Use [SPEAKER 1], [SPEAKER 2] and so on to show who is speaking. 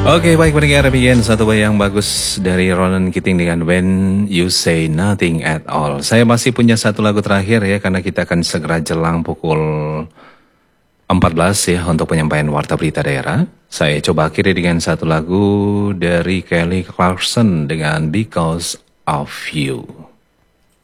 [SPEAKER 1] Oke, baik pendengar, demikian satu yang bagus dari Ronan Keating dengan When You Say Nothing at All. Saya masih punya satu lagu terakhir ya, karena kita akan segera jelang pukul 14 ya untuk penyampaian Warta Berita Daerah. Saya coba akhiri dengan satu lagu dari Kelly Clarkson dengan Because of You.